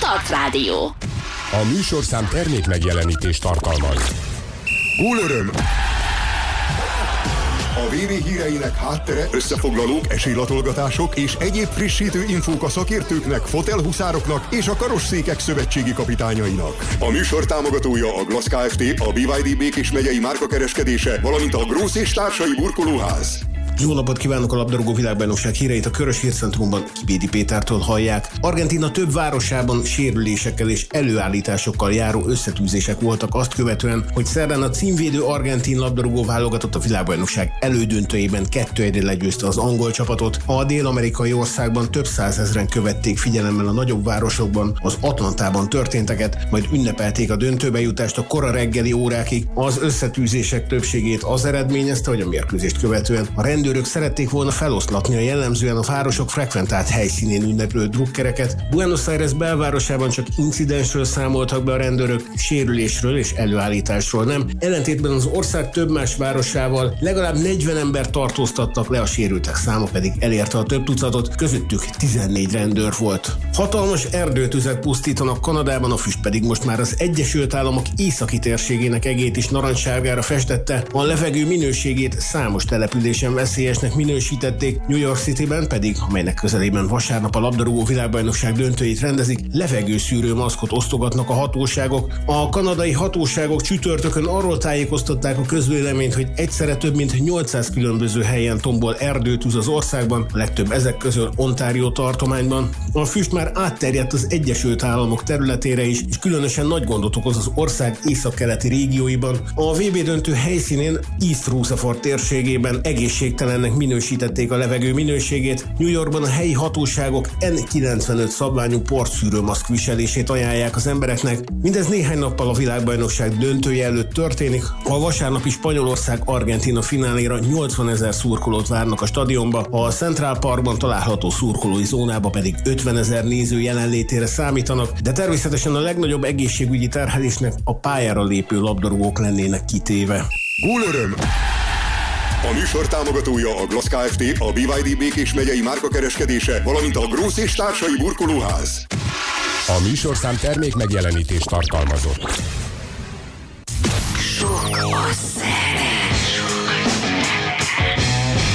Start Rádió. A műsorszám termék megjelenítést tartalmaz. Gólöröm! A VB híreinek háttere, összefoglalók, esélylatolgatások és egyéb frissítő infók a szakértőknek, fotelhuszároknak és a karosszékek szövetségi kapitányainak. A műsor támogatója a Glass Kft., a BYD Békés megyei márkakereskedése, valamint a Grósz és társai burkolóház. Jó napot kívánok! A labdarúgó világbajnokság híreit a Körös Hírcentrumban Kibédi Pétertől hallják. Argentína több városában sérülésekkel és előállításokkal járó összetűzések voltak azt követően, hogy szerdán a címvédő argentin labdarúgó válogatott a világbajnokság elődöntőjében 2-1-re legyőzte az angol csapatot. A dél-amerikai országban több százezren követték figyelemmel a nagyobb városokban az Atlantában történteket, majd ünnepelték a döntőbe jutást a kora reggeli órákig. Az összetűzések többségét az eredményezte, hogy a mérkőzést követően a rendőrök szerették volna feloszlatni a jellemzően a városok frekventált helyszínén ünneplő drukkereket. Buenos Aires belvárosában csak incidensről számoltak be a rendőrök, sérülésről és előállításról nem. Ellentétben az ország több más városával legalább 40 ember tartóztattak le, a sérültek száma pedig elérte a több tucatot, közöttük 14 rendőr volt. Hatalmas erdőtüzet pusztítanak Kanadában, a füst pedig most már az Egyesült Államok északi térségének egét is narancssárgára festette, a levegő minőségét számos településen veszélyesnek minősítették, New York Cityben pedig, amelynek közelében vasárnap a labdarúgó világbajnokság döntőjét rendezik, levegőszűrő maszkot osztogatnak a hatóságok. A kanadai hatóságok csütörtökön arról tájékoztatták a közvéleményt, hogy egyszerre több mint 800 különböző helyen tombol erdőtűz az országban, a legtöbb ezek közül Ontario tartományban. A füst már átterjedt az Egyesült Államok területére is, és különösen nagy gondot okoz az ország északkeleti régióiban. A VB döntő helyszínén East Rutherford térségében egészségtelennek minősítették a levegő minőségét. New Yorkban a helyi hatóságok N95 szabványú porszűrőmaszk viselését ajánlják az embereknek. Mindez néhány nappal a világbajnokság döntője előtt történik. A vasárnapi Spanyolország-Argentína fináléra 80 000 szurkolót várnak a stadionba, a Central Parkban található szurkolói zónába pedig 50 000 néző jelenlétére számítanak, de természetesen a legnagyobb egészségügyi terhelésnek a pályára lépő labdarúgók lennének kitéve. Gólöröm! A műsor támogatója a Glass Kft., a BYD Békés megyei márkakereskedése, valamint a Grósz és társai burkolóház. A műsorszám termék megjelenítést tartalmazott. Sok a szere.